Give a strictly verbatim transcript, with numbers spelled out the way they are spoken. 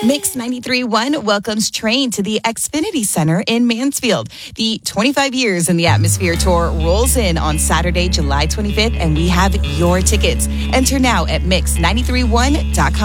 Mix ninety-three point one welcomes Train to the Xfinity Center in Mansfield. The twenty-five years in the Atmosphere Tour rolls in on Saturday, July twenty-fifth, and we have your tickets. Enter now at mix nine three one dot com.